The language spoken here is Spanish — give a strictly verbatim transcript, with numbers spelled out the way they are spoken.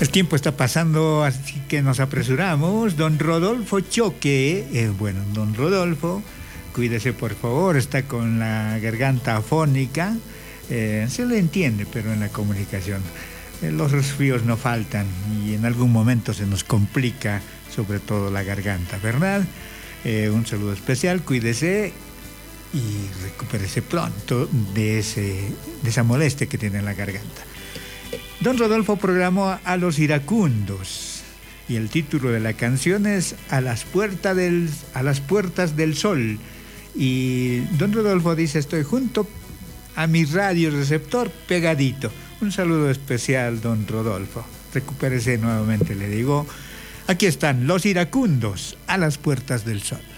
El tiempo está pasando, así que nos apresuramos. Don Rodolfo Choque, eh, bueno, don Rodolfo, cuídese por favor, está con la garganta afónica. Eh, se le entiende, pero en la comunicación eh, los resfríos no faltan y en algún momento se nos complica, sobre todo la garganta, ¿verdad? Eh, un saludo especial, cuídese y recupérese pronto de, ese, de esa molestia que tiene en la garganta. Don Rodolfo programó a los iracundos y el título de la canción es A las, puertas del, a las puertas del sol. Y don Rodolfo dice: estoy junto a mi radio receptor pegadito. Un saludo especial, don Rodolfo. Recupérese nuevamente, le digo. Aquí están los iracundos, A las puertas del sol.